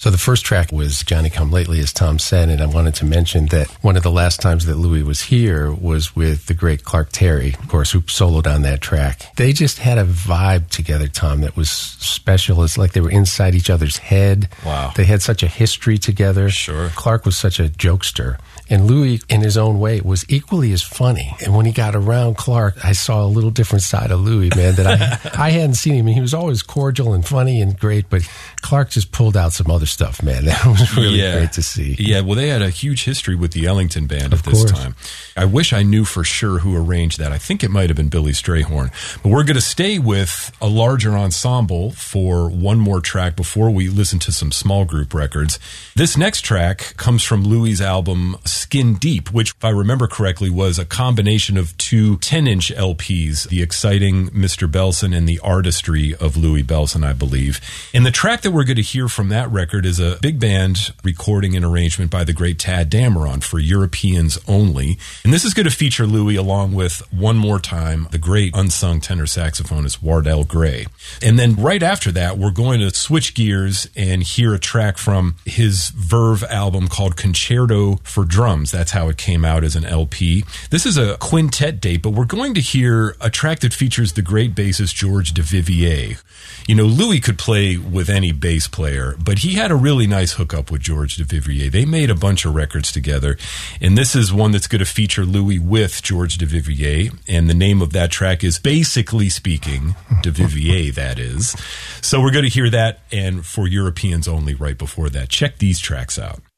So the first track was Johnny Come Lately, as Tom said, and I wanted to mention that one of the last times that Louis was here was with the great Clark Terry, of course, who soloed on that track. They just had a vibe together, Tom, that was special. It's like they were inside each other's head. Wow. They had such a history together. Sure. Clark was such a jokester. And Louis, in his own way, was equally as funny. And when he got around Clark, I saw a little different side of Louis, man, that I hadn't seen him. He was always cordial and funny and great, but Clark just pulled out some other stuff, man. That was really great to see. Yeah, well, they had a huge history with the Ellington Band at this time. I wish I knew for sure who arranged that. I think it might have been Billy Strayhorn. But we're going to stay with a larger ensemble for one more track before we listen to some small group records. This next track comes from Louis' album Skin Deep, which, if I remember correctly, was a combination of two 10-inch LPs, The Exciting Mr. Belson and The Artistry of Louis Belson, I believe. And the track that we're going to hear from that record is a big band recording and arrangement by the great Tad Dameron for Europeans only. And this is going to feature Louis along with, one more time, the great unsung tenor saxophonist Wardell Gray. And then right after that, we're going to switch gears and hear a track from his Verve album called Concerto for Drums. That's how it came out as an LP. This is a quintet date, but we're going to hear a track that features the great bassist George Duvivier. You know, Louis could play with any bass player, but he had a really nice hookup with George Duvivier. They made a bunch of records together, and this is one that's going to feature Louis with George Duvivier, and the name of that track is Basically Speaking, Duvivier, that is. So we're going to hear that, and for Europeans only right before that. Check these tracks out.